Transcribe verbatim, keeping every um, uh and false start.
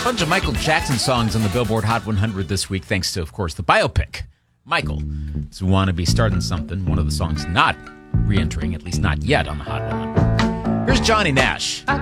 bunch of Michael Jackson songs on the Billboard Hot one hundred this week, thanks to, of course, the biopic. Michael, so we want to be starting something. One of the songs not re-entering, at least not yet, on the Hot one hundred. Here's Johnny Nash.